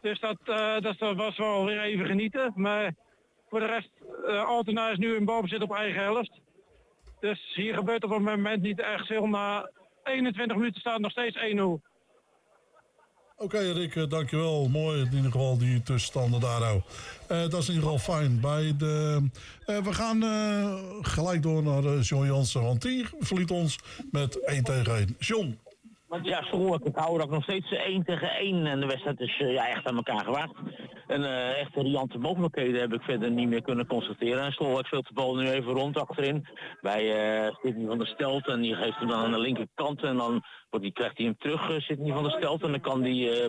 Dus dat was wel weer even genieten. Maar voor de rest, Altena is nu in balbezit op eigen helft. Dus hier gebeurt op het moment niet echt veel. Na 21 minuten staat nog steeds 1-0. Oké, Rick, dankjewel. Mooi in ieder geval die tussenstanden daar nou. Dat is in ieder geval fijn. We gaan gelijk door naar John Jansen, want die verliet ons met 1-1. John. Want ja, Stolwijk en Gouwrak nog steeds 1-1 en de wedstrijd is echt aan elkaar gewaagd. En echte riante mogelijkheden heb ik verder niet meer kunnen constateren. En Stolwijk speelt de bal nu even rond achterin bij Sidney van der Stelt en die geeft hem dan aan de linkerkant en dan krijgt hij hem terug, Sidney van der Stelt en dan kan die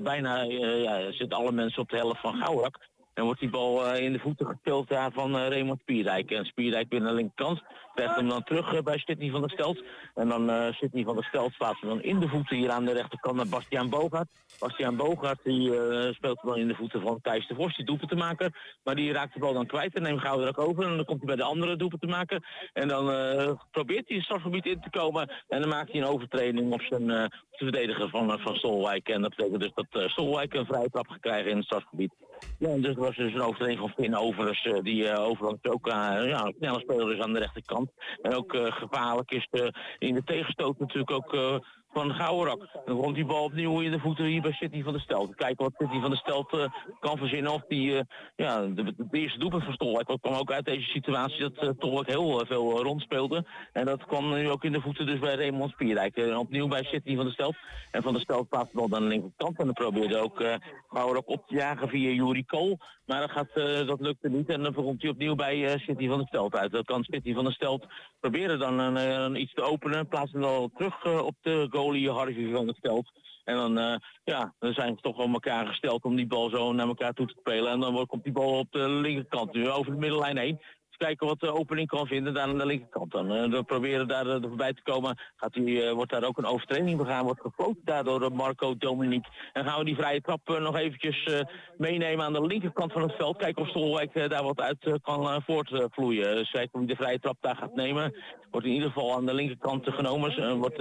zitten alle mensen op de helft van Gouwrak. En wordt die bal in de voeten gespeeld daar van Raymond Spierdijk. En Spierdijk weer naar de linkerkant. Krijgt hem dan terug bij Sidney van der Stelt. En dan Sidney van der Stelt slaat hem dan in de voeten hier aan de rechterkant naar Bastiaan Bogaert. Bastiaan Bogaert die speelt hem dan in de voeten van Thijs de Vos, die doelpuntenmaker. Maar die raakt de bal dan kwijt en neemt Gouwrak over. En dan komt hij bij de andere doelpuntenmaker. En dan probeert hij het strafgebied in te komen. En dan maakt hij een overtreding op zijn verdediger van Stolwijk. En dat betekent dus dat Stolwijk een vrije trap gaat krijgen in het strafgebied. Ja, dus was dus een overtreding van Finn Overers, die overigens ook een snelle speler is aan de rechterkant. En ook gevaarlijk is in de tegenstoot natuurlijk ook van Gouwrak. Dan komt die bal opnieuw in de voeten hier bij Sidney van der Stelt. Kijken wat Sidney van der Stelt kan verzinnen. Of die de eerste doelpunt van Stolwijk. Dat kwam ook uit deze situatie dat Stolwijk heel veel rondspeelde. En dat kwam nu ook in de voeten dus bij Raymond Spierdijk. Opnieuw bij Sidney van der Stelt. En van der Stelt plaatst de bal aan de linkerkant. En dan probeerde ook Gouwrak op te jagen via Juri Kool. Maar dat lukte niet. En dan komt hij opnieuw bij Sidney van der Stelt uit. Dat kan Sidney van der Stelt proberen dan iets te openen. Plaatsen dan terug op de goalie Harvey van der Stelt. En dan zijn ze toch op elkaar gesteld om die bal zo naar elkaar toe te spelen. En dan komt die bal op de linkerkant nu over de middenlijn heen. Kijken wat de opening kan vinden daar aan de linkerkant. Dan proberen daar er voorbij te komen. Wordt daar ook een overtreding begaan. Wordt gefloten daardoor door Marco Dominique. En gaan we die vrije trap nog eventjes meenemen aan de linkerkant van het veld. Kijken of Stolwijk daar wat uit kan voortvloeien. Dus kijken of hij de vrije trap daar gaat nemen. Wordt in ieder geval aan de linkerkant genomen.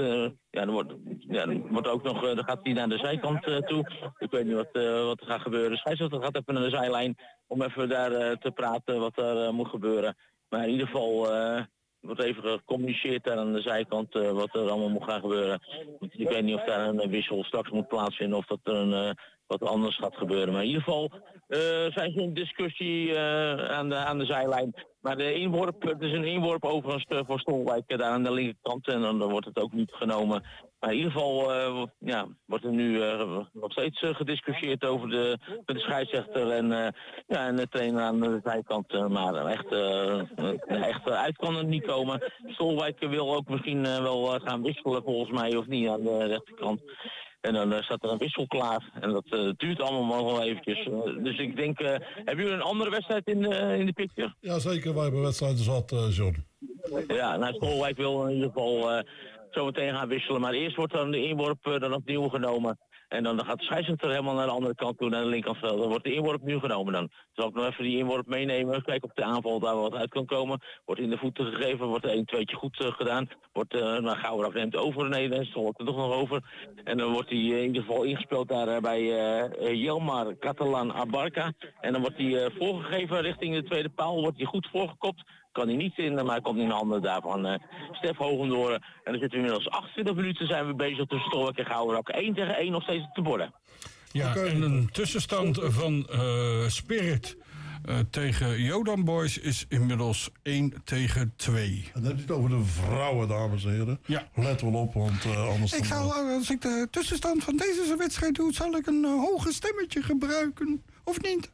Dan gaat hij naar de zijkant toe. Ik weet niet wat er gaat gebeuren. Scheidsrechter gaat even naar de zijlijn om even daar te praten wat er moet gebeuren. Maar in ieder geval wordt even gecommuniceerd daar aan de zijkant wat er allemaal moet gaan gebeuren. Ik weet niet of daar een wissel straks moet plaatsvinden of dat er wat anders gaat gebeuren. Maar in ieder geval zijn ze in discussie aan de zijlijn. Maar het is een inworp overigens voor Stolwijk daar aan de linkerkant. En dan wordt het ook niet genomen. Maar in ieder geval wordt er nu nog steeds gediscussieerd over de scheidsrechter en de trainer aan de zijkant. Maar echt uit kan het niet komen. Stolwijk wil ook misschien wel gaan wisselen volgens mij of niet aan de rechterkant. En dan staat er een wissel klaar. En dat duurt allemaal nog wel eventjes. Dus ik denk, hebben jullie een andere wedstrijd in de picture? Jazeker, wij hebben wedstrijden zat, John. Ja, Stolwijk wil in ieder geval zo meteen gaan wisselen. Maar eerst wordt dan de inworp dan opnieuw genomen. En dan gaat de scheidsrechter helemaal naar de andere kant toe, naar de linkerkant. Dan wordt de inworp nu genomen dan. Zal ik nog even die inworp meenemen. Kijken of de aanval daar wat uit kan komen. Wordt in de voeten gegeven. Wordt er 1-2'tje goed gedaan. Wordt Gouwrak neemt over. Nee, dan stolt er toch nog over. En dan wordt hij in ieder geval ingespeeld daar bij Jelmar Catalan Abarca. En dan wordt hij voorgegeven richting de tweede paal. Wordt hij goed voorgekopt. Kan hij niet in, maar hij komt in de handen daarvan Stef Hogendoren. En dan zitten we inmiddels 28 minuten zijn we bezig tussen Stolwijk en Gouwrak. 1-1 nog steeds op de borden. Ja, en een tussenstand van Spirit tegen Jodan Boys is inmiddels 1-2. En dan heb je het over de vrouwen, dames en heren. Ja. Let wel op, want anders... Als ik de tussenstand van deze wedstrijd doe, zal ik een hoger stemmetje gebruiken. Of niet?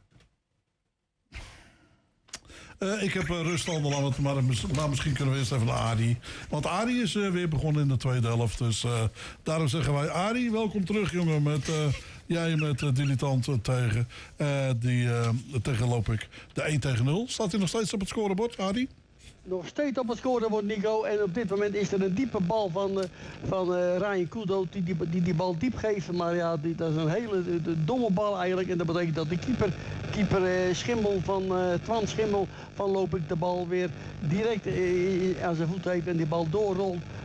Ik heb ruststanden, maar misschien kunnen we eerst even naar Arie. Want Arie is weer begonnen in de tweede helft. Dus daarom zeggen wij, Arie, welkom terug, jongen. Jij met Dilettant tegen. Tegen Lopik. De 1-0. Staat hij nog steeds op het scorebord, Arie? Nog steeds op het scorebord, Nico. En op dit moment is er een diepe bal van Ryan Kudo die bal diep geeft. Maar ja, dat is een hele domme bal eigenlijk. En dat betekent dat de keeper Schimmel Twan Schimmel van Lopik de bal weer direct aan zijn voet heeft. En die bal doorrolt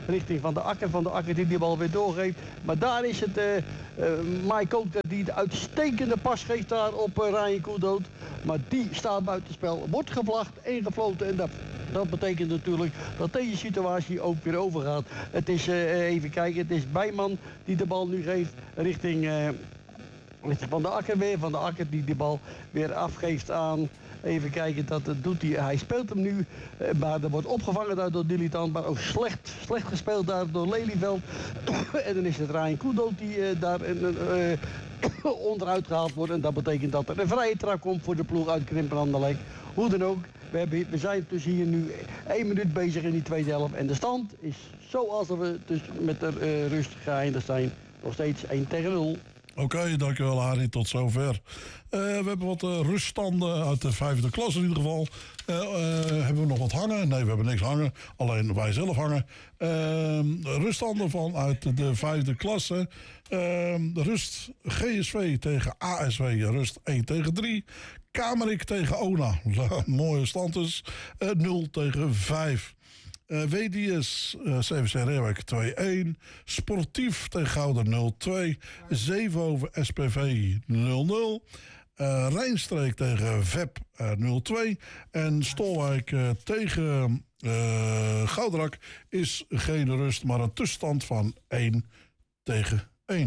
richting Van der Akker. Van der Akker die bal weer doorgeeft. Maar daar is het Mike Koker die de uitstekende pas geeft daar op Ryan Kooldood. Maar die staat buitenspel. Wordt gevlacht, ingefloten en dat betekent natuurlijk dat deze situatie ook weer overgaat. Het is, even kijken, het is Bijman die de bal nu geeft richting Van der Akker weer. Van der Akker die de bal weer afgeeft aan... Even kijken, dat doet hij. Hij speelt hem nu, maar er wordt opgevangen daar door Dilettant, maar ook slecht gespeeld daar door Lelyveld. En dan is het Ryan Kooldood die daar onderuit gehaald wordt. En dat betekent dat er een vrije trap komt voor de ploeg uit Krimpen-Anderlecht. Hoe dan ook, we zijn dus hier nu 1 minuut bezig in die tweede helft. En de stand is zoals we dus met de rust geëindigd zijn. Nog steeds 1-0. Oké, dankjewel Harry, tot zover. We hebben wat ruststanden uit de 5e klas in ieder geval. Hebben we nog wat hangen? Nee, we hebben niks hangen. Alleen wij zelf hangen. Ruststanden van uit de 5e klasse. Rust GSV tegen ASW. Rust 1-3. Kamerik tegen ONA. Mooie stand dus. 0-5. WDS CVC Reerwijk 2-1. Sportief tegen Gouda 0-2. Zevenhoven SPV 0-0. Rijnstreek tegen VEP 0-2. En Stolwijk tegen Gouderak is geen rust, maar een tussenstand van 1-1.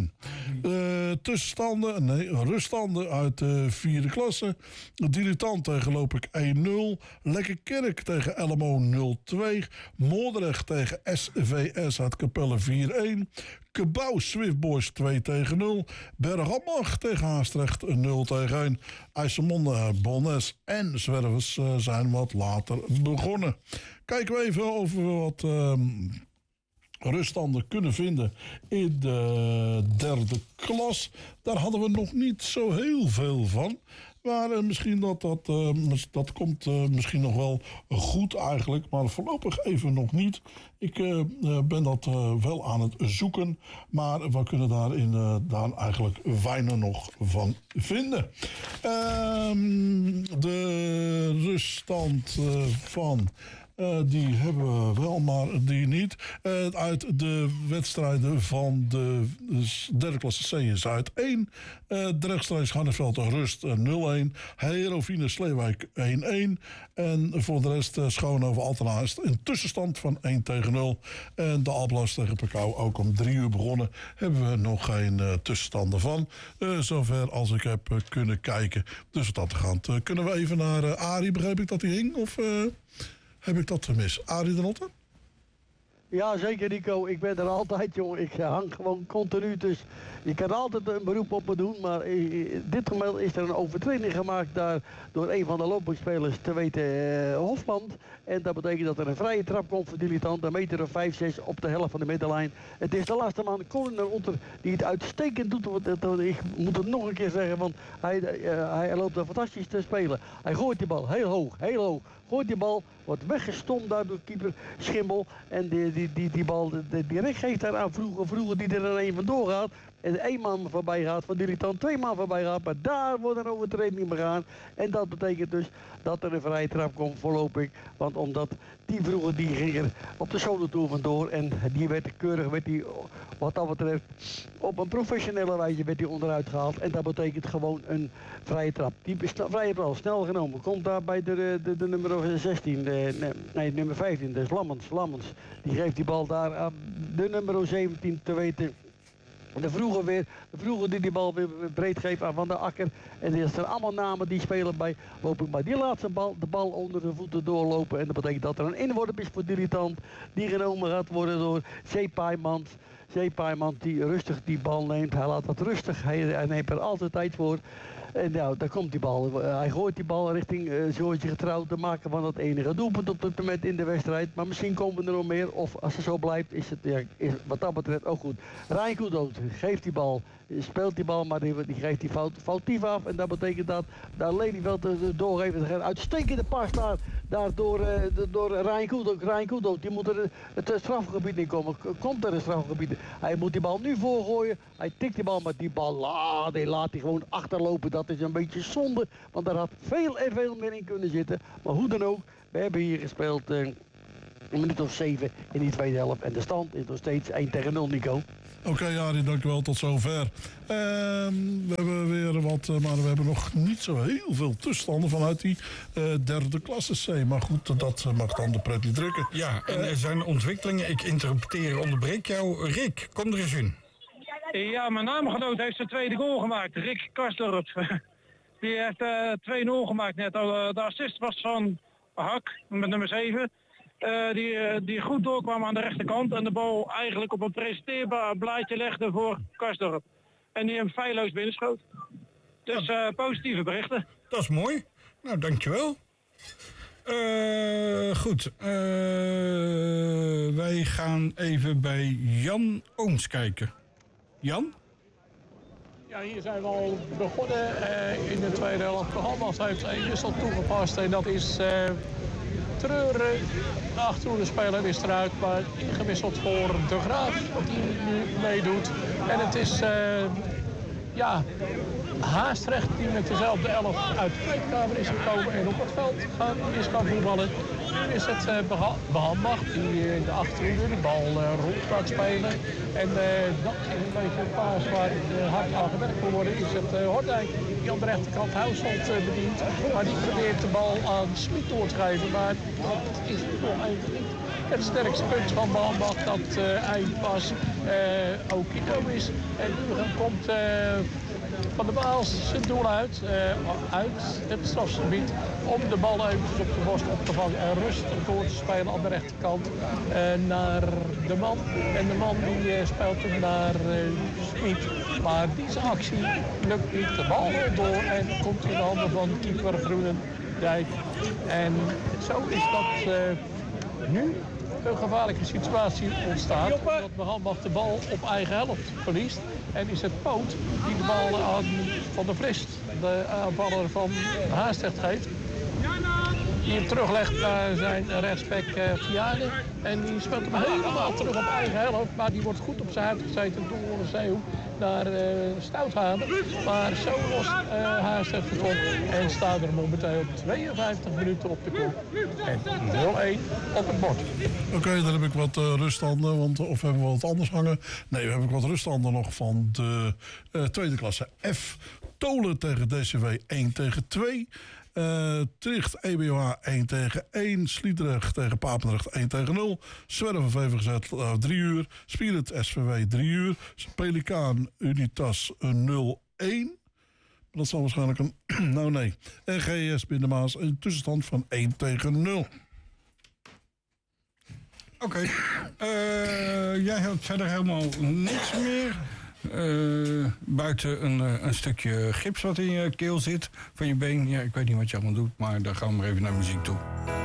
Ruststanden uit de 4e klasse. Dilettant tegen Lopik 1-0. Lekkerkerk tegen Elmo 0-2. Moordrecht tegen SVS uit Capelle 4-1. Cabau Swiftboys 2-0. Bergamach tegen Haastrecht 0-1. IJsselmonde, Bonnes en Zwervers zijn wat later begonnen. Kijken we even of we wat ruststanden kunnen vinden in de 3e klas. Daar hadden we nog niet zo heel veel van. Maar misschien dat komt misschien nog wel goed eigenlijk. Maar voorlopig even nog niet. Ik ben dat wel aan het zoeken. Maar we kunnen daar eigenlijk weinig nog van vinden. De ruststand van... die hebben we wel, maar die niet. Uit de wedstrijden van de 3e klasse C in Zuid 1. Drechtstreeks Hanneveld Rust 0-1. Herovine Sleewijk 1-1. En voor de rest Schoonhoven Altena is een tussenstand van 1-0. En de Alblas tegen Pekau ook om 3 uur begonnen. Hebben we nog geen tussenstanden van. Zover als ik heb kunnen kijken. Dus wat dat gaat. Kunnen we even naar Arie, begreep ik dat hij hing? Of... heb ik dat gemist? Arie de Notte? Ja, zeker Nico. Ik ben er altijd, jongen. Ik hang gewoon continu. Dus je kan altijd een beroep op me doen. Maar in dit geval is er een overtreding gemaakt daar door een van de loopbaanspelers, te weten Hofland. En dat betekent dat er een vrije trap komt voor Dilettant. Een meter of 5-6 op de helft van de middenlijn. Het is de laatste man, Colin Otter, die het uitstekend doet. Ik moet het nog een keer zeggen, want hij loopt er fantastisch te spelen. Hij gooit die bal heel hoog, heel hoog. Gooit die bal, wordt weggestompt daar door keeper Schimmel. En die bal direct geeft daar aan vroeger die er een vandoor gaat. En 1 man voorbij gaat, van Dilettant 2 man voorbij gaat. Maar daar wordt een overtreding begaan. En dat betekent dus dat er een vrije trap komt voorlopig. Want omdat die vroeger die ging er op de solo tour vandoor. En die werd keurig, wat dat betreft, op een professionele wijze werd die onderuit gehaald. En dat betekent gewoon een vrije trap. Die vrije trap snel genomen. Komt daar bij de nummer 16, nummer 15, dus Lammens. Die geeft die bal daar aan de nummer 17 te weten. De vroeger die bal weer breed geeft aan Van der Akker. En dat zijn allemaal namen die spelen bij Lopik. Maar die laat de bal onder de voeten doorlopen. En dat betekent dat er een inworp is voor Dilettant. Die genomen gaat worden door Zeepaimans. Zeepaimans die rustig die bal neemt. Hij laat dat rustig. Hij neemt er altijd tijd voor. En nou, daar komt die bal. Hij gooit die bal richting George Getrouwd, te maken van het enige doelpunt op dit moment in de wedstrijd. Maar misschien komen er nog meer. Of als het zo blijft, is het wat dat betreft ook goed. Ryan Kooldood geeft die bal. Speelt die bal, maar die geeft die foutief af. En dat betekent dat Lelyveld doorgeeft. Een uitstekende pas daar door Ryan Kooldood. Ryan Kooldood, die moet er het strafgebied in komen. Komt er een strafgebied? Hij moet die bal nu voorgooien. Hij tikt die bal, maar die bal laat hij gewoon achterlopen. Dat is een beetje zonde, want daar had veel meer in kunnen zitten. Maar hoe dan ook, we hebben hier gespeeld een minuut of 7 in die tweede helft. En de stand is nog steeds 1-0, Nico. Oké, Arie, dankjewel. Tot zover. We hebben weer wat, maar we hebben nog niet zo heel veel tussenstanden vanuit die derde klasse C. Maar goed, dat mag dan de pret niet drukken. Ja, en er zijn ontwikkelingen. Ik interpreteer, onderbreek jou. Rick, kom er eens in. Ja, mijn naamgenoot heeft zijn tweede goal gemaakt. Rick Karsdorp. Die heeft 2-0 gemaakt net. De assist was van Hak, met nummer 7. Die goed doorkwam aan de rechterkant. En de bal eigenlijk op een presenteerbaar blaadje legde voor Karsdorp. En die hem feilloos binnenschoot. Dus positieve berichten. Dat is mooi. Nou, dankjewel. Goed. Wij gaan even bij Jan Ooms kijken. Jan? Ja, hier zijn we al begonnen in de tweede helft. Programma's heeft een wissel toegepast en dat is Treuren. De achterhoede is eruit, maar ingewisseld voor De Graaf, die nu meedoet. En het is Haastrecht die met dezelfde 11 uit de kleedkamer is gekomen en op het veld is gaan voetballen. Nu is het Behanmacht die in de achterhoede de bal rond gaat spelen. En dat is een beetje een paas waar hard aan gewerkt moet worden. Is het Hordijk die aan de rechterkant Huishold bedient. Maar die probeert de bal aan Smit door te geven. Maar dat is nog even niet het sterkste punt van Behanmacht. Dat eindpas Okito is. En nu komt Van der Waals zijn doel uit het strafgebied om de bal eventjes op de borst op te vangen en rustig door te spelen aan de rechterkant naar de man. En de man die speelt hem naar Smit. Maar deze actie lukt niet. De bal rolt door en komt in de handen van keeper Groenendijk. En zo is dat nu een gevaarlijke situatie ontstaat. Omdat Behanmacht de bal op eigen helft verliest. En is het Poot die de bal aan Van der Vrist, de aanvaller van Haastrecht, geeft. Die hem teruglegt naar zijn rechtsback Vianen. En die speelt hem helemaal terug op eigen helft. Maar die wordt goed op zijn huid gezeten door Zeeuw naar Stouthaven. Maar zo lost Haastrecht het op. En staat er momenteel 52 minuten op de klok. En 0-1 op het bord. Oké, dan heb ik wat ruststanden. Of hebben we wat anders hangen? Nee, we hebben wat ruststanden nog van de tweede klasse F. Tolen tegen DCW 1-2. Tricht EBOH 1-1. Sliedrecht tegen Papendrecht 1-0. Zwerven VVZ 3 uur. Spirit SVW 3 uur. Pelikaan Unitas 0-1. Dat zal waarschijnlijk een... nou nee. En GS Binnenmaas een tussenstand van 1-0. Oké. Jij hebt verder helemaal niks meer. Buiten een stukje gips wat in je keel zit van je been. Ja, ik weet niet wat je allemaal doet, maar dan gaan we maar even naar muziek toe.